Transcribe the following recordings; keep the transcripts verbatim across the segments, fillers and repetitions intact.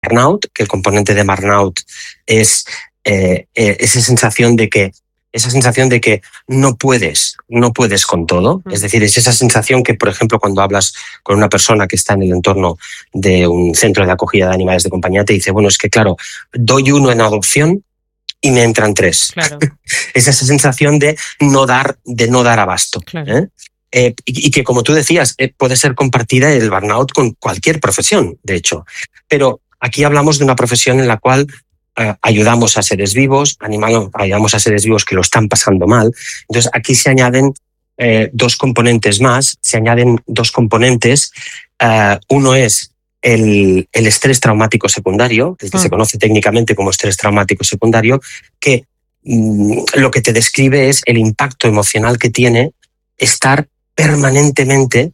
burnout, que el componente de burnout es eh, eh, esa sensación de que esa sensación de que no puedes, no puedes con todo. Es decir, es esa sensación que, por ejemplo, cuando hablas con una persona que está en el entorno de un centro de acogida de animales de compañía, te dice, bueno, es que claro, doy uno en adopción y me entran tres. Claro. Es esa sensación de no dar, de no dar abasto. Claro. ¿eh? Eh, y, y que, como tú decías, eh, puede ser compartida el burnout con cualquier profesión, de hecho. Pero aquí hablamos de una profesión en la cual eh, ayudamos a seres vivos, animamos, ayudamos a seres vivos que lo están pasando mal. Entonces, aquí se añaden eh, dos componentes más, se añaden dos componentes. Eh, uno es el, el estrés traumático secundario, el que mm. se conoce técnicamente como estrés traumático secundario, que mm, lo que te describe es el impacto emocional que tiene estar permanentemente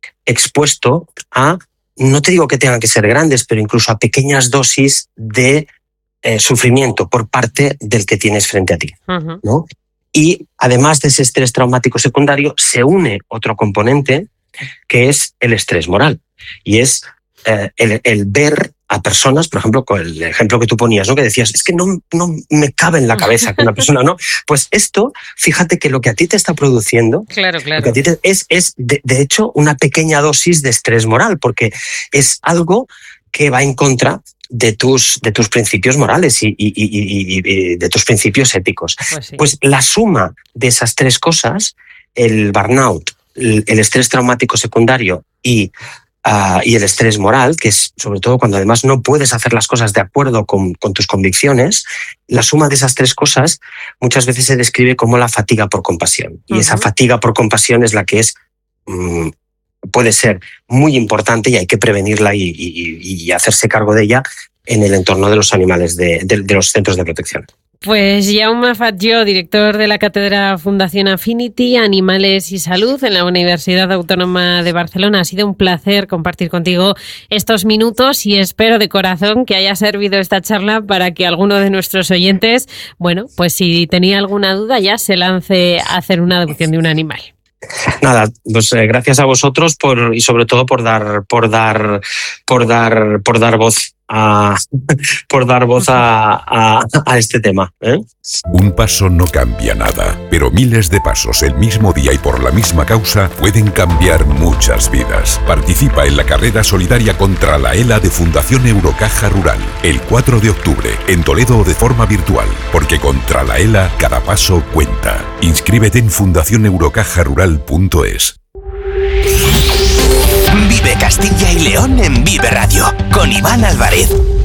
expuesto a, no te digo que tengan que ser grandes, pero incluso a pequeñas dosis de eh, sufrimiento por parte del que tienes frente a ti, uh-huh. ¿no? Y además de ese estrés traumático secundario, se une otro componente que es el estrés moral. Y es eh, el, el ver a personas, por ejemplo, con el ejemplo que tú ponías, ¿no? Que decías, es que no, no me cabe en la cabeza que una persona, ¿no? Pues esto, fíjate que lo que a ti te está produciendo, claro, claro. Lo que a ti te, es, es de, de hecho, una pequeña dosis de estrés moral, porque es algo que va en contra de tus, de tus principios morales y, y, y, y, y de tus principios éticos. Pues, sí. Pues la suma de esas tres cosas, el burnout, el, el estrés traumático secundario y Uh, y el estrés moral, que es sobre todo cuando además no puedes hacer las cosas de acuerdo con, con tus convicciones, la suma de esas tres cosas muchas veces se describe como la fatiga por compasión. Y uh-huh. esa fatiga por compasión es la que es mmm, puede ser muy importante y hay que prevenirla y, y, y hacerse cargo de ella en el entorno de los animales de, de, de los centros de protección. Pues Jaume Fatjó, director de la Cátedra Fundación Affinity, Animales y Salud en la Universidad Autónoma de Barcelona. Ha sido un placer compartir contigo estos minutos y espero de corazón que haya servido esta charla para que alguno de nuestros oyentes, bueno, pues si tenía alguna duda ya se lance a hacer una adopción de un animal. Nada, pues eh, gracias a vosotros por, y sobre todo por dar, por dar, por dar, por dar voz a, por dar voz a, a, a este tema, ¿eh? Un paso no cambia nada, pero miles de pasos el mismo día y por la misma causa pueden cambiar muchas vidas. Participa en la carrera solidaria contra la ELA de Fundación Eurocaja Rural el cuatro de octubre en Toledo o de forma virtual, porque contra la ELA cada paso cuenta. Inscríbete en fundación eurocaja rural punto es. Vive Castilla y León en Vive Radio con Iván Álvarez.